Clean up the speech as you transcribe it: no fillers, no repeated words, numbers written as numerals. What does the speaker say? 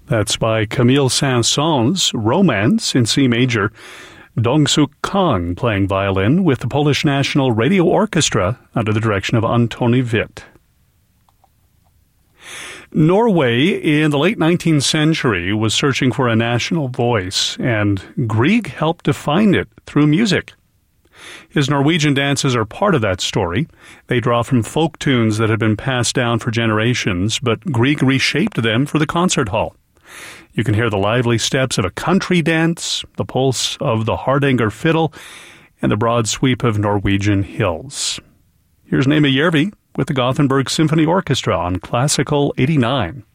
That's by Camille Saint-Saëns, Romance in C major. Dong-Suk Kang playing violin with the Polish National Radio Orchestra under the direction of Antoni Witt. Norway in the late 19th century was searching for a national voice, and Grieg helped define it through music. His Norwegian dances are part of that story. They draw from folk tunes that had been passed down for generations, but Grieg reshaped them for the concert hall. You can hear the lively steps of a country dance, the pulse of the Hardanger fiddle, and the broad sweep of Norwegian hills. Here's Nema Järvi with the Gothenburg Symphony Orchestra on Classical 89.